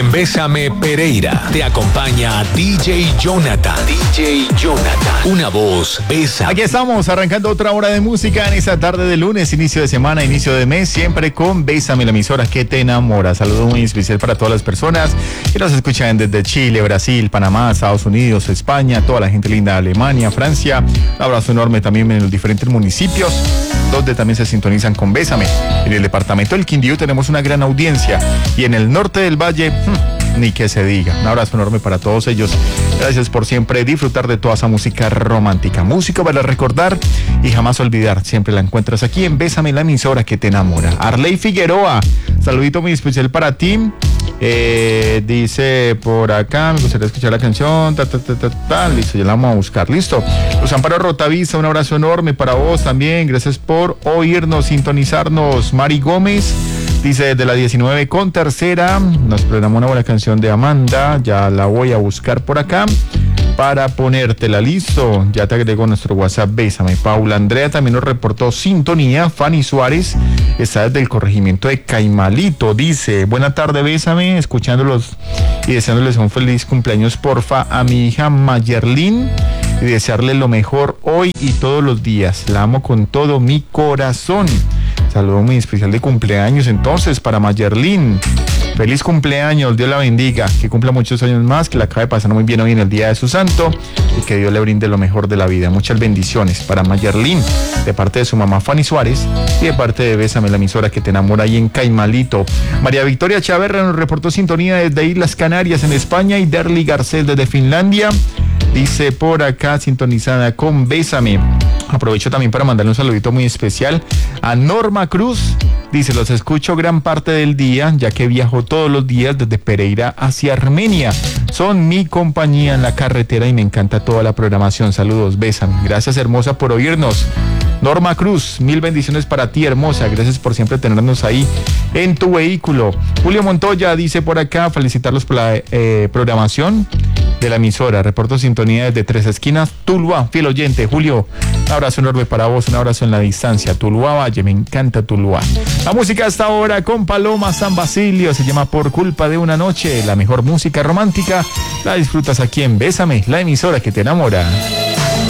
En Bésame Pereira te acompaña DJ Jonathan. DJ Jonathan. Una voz besa. Aquí estamos arrancando otra hora de música en esta tarde de lunes, inicio de semana, inicio de mes, siempre con Bésame, la emisora que te enamora. Saludo muy especial para todas las personas que nos escuchan desde Chile, Brasil, Panamá, Estados Unidos, España, toda la gente linda de Alemania, Francia. Un abrazo enorme también en los diferentes municipios donde también se sintonizan con Bésame. En el departamento del Quindío tenemos una gran audiencia y en el norte del Valle, ni que se diga. Un abrazo enorme para todos ellos. Gracias por siempre disfrutar de toda esa música romántica. Música para recordar y jamás olvidar. Siempre la encuentras aquí en Bésame, la emisora que te enamora. Arley Figueroa, saludito muy especial para ti. Dice por acá, me gustaría escuchar la canción, listo, ya la vamos a buscar, listo. Los Amparo Rotavista, un abrazo enorme para vos también, gracias por oírnos, sintonizarnos. Mari Gómez dice desde la 19 con tercera, nos programó una buena canción de Amanda, ya la voy a buscar por acá para ponértela, listo, ya te agrego nuestro WhatsApp, Bésame. Paula Andrea también nos reportó sintonía. Fanny Suárez está desde el corregimiento de Caimalito, dice, buena tarde, Bésame, escuchándolos y deseándoles un feliz cumpleaños, porfa, a mi hija Mayerlin, y desearle lo mejor hoy y todos los días, la amo con todo mi corazón. Saludo muy especial de cumpleaños entonces para Mayerlin. Feliz cumpleaños, Dios la bendiga, que cumpla muchos años más, que la acabe de pasar muy bien hoy en el día de su santo y que Dios le brinde lo mejor de la vida. Muchas bendiciones para Mayerlin, de parte de su mamá Fanny Suárez y de parte de Bésame, la emisora que te enamora ahí en Caimalito. María Victoria Chaverra nos reportó sintonía desde Islas Canarias en España y Derly Garcés desde Finlandia. Dice por acá sintonizada con Bésame. Aprovecho también para mandarle un saludito muy especial a Norma Cruz. Dice, los escucho gran parte del día, ya que viajo todos los días desde Pereira hacia Armenia. Son mi compañía en la carretera y me encanta toda la programación. Saludos, Bésame. Gracias, hermosa, por oírnos. Norma Cruz, mil bendiciones para ti, hermosa. Gracias por siempre tenernos ahí en tu vehículo. Julio Montoya dice por acá, felicitarlos por la programación de la emisora. Reporto sintonía desde Tres Esquinas, Tuluá, fiel oyente. Julio, un abrazo enorme para vos, un abrazo en la distancia. Tuluá Valle, me encanta Tuluá. La música hasta ahora con Paloma San Basilio, se llama Por Culpa de una Noche. La mejor música romántica la disfrutas aquí en Bésame, la emisora que te enamora.